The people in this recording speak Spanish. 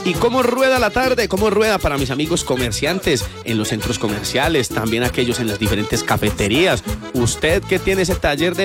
¿Y cómo rueda la tarde? ¿Cómo rueda para mis amigos comerciantes en los centros comerciales? También aquellos en las diferentes cafeterías. Usted que tiene ese taller de